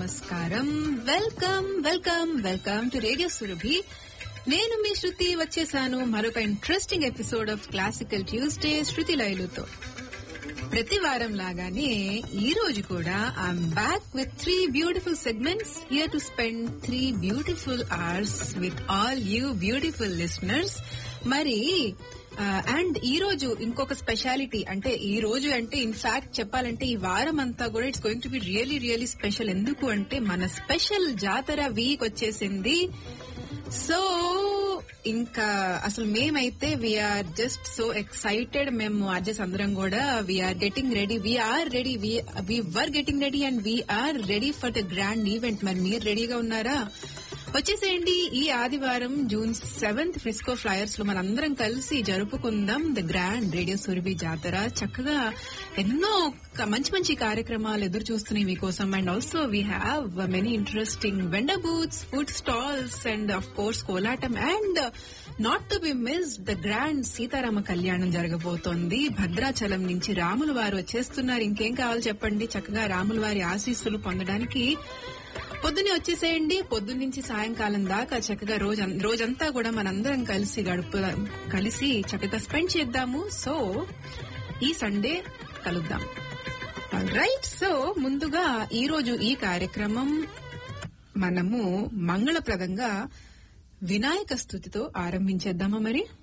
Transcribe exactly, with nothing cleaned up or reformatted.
నమస్కారం. Welcome welcome welcome to radio Surabhi. నేను మీ శృతి వచ్చేసాను మరొక interesting episode of classical Tuesday శృతి లైలుతో. ప్రతి వారం లాగానే ఈ రోజు కూడా I'm back with three beautiful segments here to spend three beautiful hours with all you beautiful listeners. మరి అండ్ ఈ రోజు ఇంకొక స్పెషాలిటీ, అంటే ఈ రోజు అంటే ఇన్ఫాక్ట్ చెప్పాలంటే ఈ వారం అంతా కూడా it's going to be really really special. ఎందుకు అంటే మన స్పెషల్ జాతర వీక్ వచ్చేసింది. సో ఇంకా అసలు మేమైతే వీఆర్ జస్ట్ సో ఎక్సైటెడ్. మేము అడ్జస్ట్ అందరం కూడా we are getting ready we are ready we were getting ready and we are ready for the grand event. మరి మీరు రెడీగా ఉన్నారా? వచ్చేసేయండి. ఈ ఆదివారం జూన్ సెవెంత్ ఫ్రిస్కో ఫ్లయర్స్ లో మనందరం కలిసి జరుపుకుందాం ద గ్రాండ్ రేడియో సురభి జాతర. చక్కగా ఎన్నో మంచి మంచి కార్యక్రమాలు ఎదురు చూస్తున్నాయి మీకోసం. And also we have many interesting vendor booths, food stalls and of course Kolatam. And not to be miss the grand Sitarama కళ్యాణం జరగబోతోంది. భద్రాచలం నుంచి రాముల వారు వచ్చేస్తున్నారు. ఇంకేం కావాలి చెప్పండి? చక్కగా రాముల వారి ఆశీస్సులు పొందడానికి పొద్దున్నే వచ్చేసేయండి. పొద్దున్న నుంచి సాయంకాలం దాకా చక్కగా రోజు రోజంతా కూడా మనందరం కలిసి గడుపు కలిసి చక్కగా స్పెండ్ చేద్దాము. సో ఈ సండే కలుద్దాం. రైట్. సో ముందుగా ఈ రోజు ఈ కార్యక్రమం మనము మంగళప్రదంగా వినాయక స్తుతితో ఆరంభించేద్దామా మరి?